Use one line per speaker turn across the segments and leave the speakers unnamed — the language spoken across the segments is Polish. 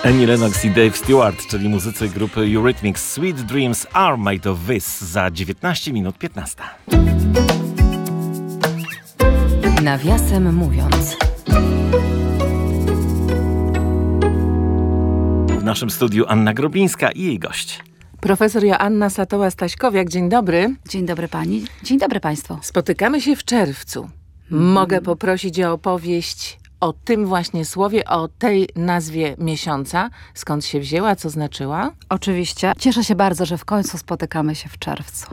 Annie Lennox i Dave Stewart, czyli muzycy grupy Eurythmics. Sweet Dreams Are Made of This za 19 minut 15.
Nawiasem mówiąc.
W naszym studiu Anna Grobińska i jej gość.
Profesor Joanna Satoła-Staśkowiak. Dzień dobry.
Dzień dobry pani. Dzień dobry państwu.
Spotykamy się w czerwcu. Mogę poprosić o opowieść o tym właśnie słowie, o tej nazwie miesiąca. Skąd się wzięła, co znaczyła?
Oczywiście. Cieszę się bardzo, że w końcu spotykamy się w czerwcu.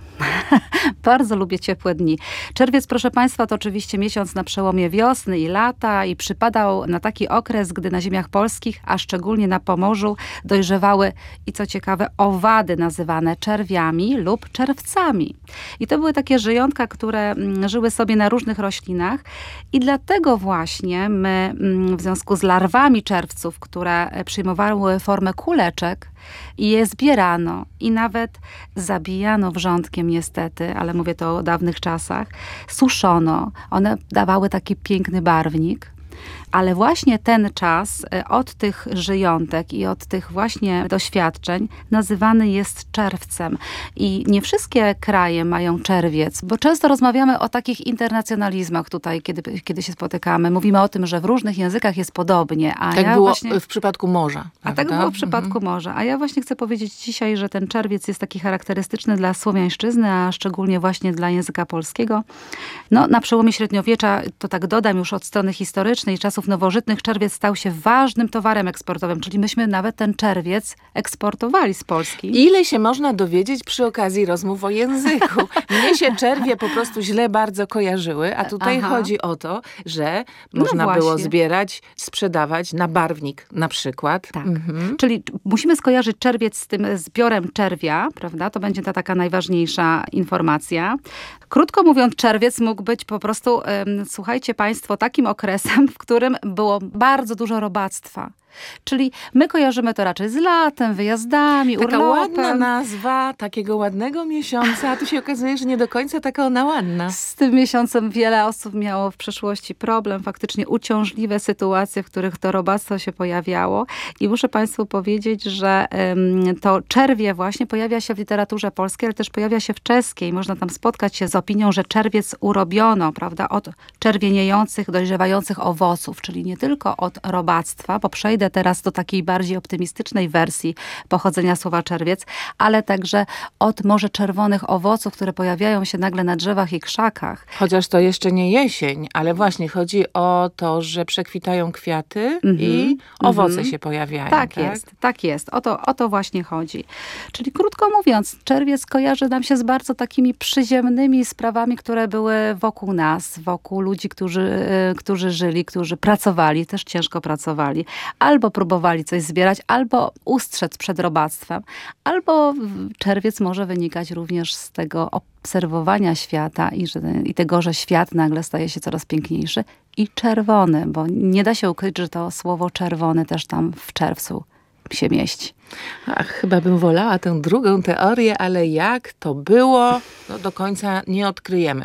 Bardzo lubię ciepłe dni. Czerwiec, proszę państwa, to oczywiście miesiąc na przełomie wiosny i lata i przypadał na taki okres, gdy na ziemiach polskich, a szczególnie na Pomorzu, dojrzewały i co ciekawe, owady nazywane czerwiami lub czerwcami. I to były takie żyjątka, które żyły sobie na różnych roślinach i dlatego właśnie my w związku z larwami czerwców, które przyjmowały formę kuleczek i je zbierano i nawet zabijano wrzątkiem niestety, ale mówię to o dawnych czasach, suszono. One dawały taki piękny barwnik. Ale właśnie ten czas od tych żyjątek i od tych właśnie doświadczeń nazywany jest czerwcem. I nie wszystkie kraje mają czerwiec, bo często rozmawiamy o takich internacjonalizmach tutaj, kiedy się spotykamy. Mówimy o tym, że w różnych językach jest podobnie. A
tak
ja
było
właśnie...
w przypadku morza.
A tak było w przypadku morza. A ja właśnie chcę powiedzieć dzisiaj, że ten czerwiec jest taki charakterystyczny dla słowiańszczyzny, a szczególnie właśnie dla języka polskiego. No, na przełomie średniowiecza, to tak dodam już od strony historycznej, czasów nowożytnych, czerwiec stał się ważnym towarem eksportowym, czyli myśmy nawet ten czerwiec eksportowali z Polski.
Ile się można dowiedzieć przy okazji rozmów o języku? Mnie się czerwie po prostu źle bardzo kojarzyły, a tutaj chodzi o to, że można było zbierać, sprzedawać na barwnik na przykład.
Tak, czyli musimy skojarzyć czerwiec z tym zbiorem czerwia, prawda? To będzie ta taka najważniejsza informacja. Krótko mówiąc, czerwiec mógł być po prostu, słuchajcie państwo, takim okresem, w którym było bardzo dużo robactwa. Czyli my kojarzymy to raczej z latem, wyjazdami,
taka
urlopem.
Ładna nazwa takiego ładnego miesiąca, a tu się okazuje, że nie do końca taka ona ładna.
Z tym miesiącem wiele osób miało w przeszłości problem, faktycznie uciążliwe sytuacje, w których to robactwo się pojawiało. I muszę państwu powiedzieć, że to czerwie właśnie pojawia się w literaturze polskiej, ale też pojawia się w czeskiej. Można tam spotkać się z opinią, że czerwiec urobiono, prawda, od czerwieniejących, dojrzewających owoców, czyli nie tylko od robactwa, bo przejdę teraz do takiej bardziej optymistycznej wersji pochodzenia słowa czerwiec, ale także od morze czerwonych owoców, które pojawiają się nagle na drzewach i krzakach.
Chociaż to jeszcze nie jesień, ale właśnie chodzi o to, że przekwitają kwiaty i owoce się pojawiają.
Tak jest. O to właśnie chodzi. Czyli krótko mówiąc, czerwiec kojarzy nam się z bardzo takimi przyziemnymi sprawami, które były wokół nas, wokół ludzi, którzy żyli, którzy pracowali, też ciężko pracowali, albo próbowali coś zbierać, albo ustrzec przed robactwem, albo czerwiec może wynikać również z tego obserwowania świata i tego, że świat nagle staje się coraz piękniejszy i czerwony, bo nie da się ukryć, że to słowo czerwony też tam w czerwcu się mieści.
Ach, chyba bym wolała tę drugą teorię, ale jak to było, no do końca nie odkryjemy.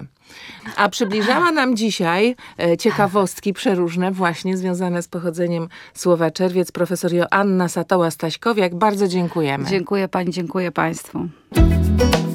A przybliżała nam dzisiaj ciekawostki przeróżne, właśnie związane z pochodzeniem słowa czerwiec, profesor Joanna Satoła-Staśkowiak. Bardzo dziękujemy.
Dziękuję pani, dziękuję państwu.